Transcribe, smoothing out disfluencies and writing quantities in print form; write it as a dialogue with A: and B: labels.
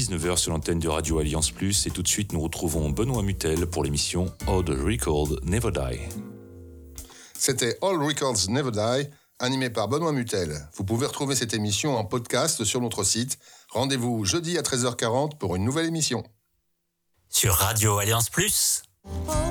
A: 19h sur l'antenne de Radio Alliance Plus. Et tout de suite, nous retrouvons Benoît Mutel pour l'émission All the Records Never Die.
B: C'était All Records Never Die, animé par Benoît Mutel. Vous pouvez retrouver cette émission en podcast sur notre site. Rendez-vous jeudi à 13h40 pour une nouvelle émission.
C: Sur Radio Alliance Plus.